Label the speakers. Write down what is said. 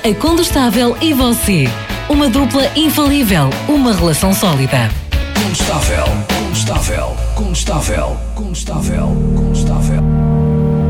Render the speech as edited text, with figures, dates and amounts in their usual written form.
Speaker 1: A Condestável e você. Uma dupla infalível, uma relação sólida.
Speaker 2: Condestável, condestável, condestável, condestável, condestável.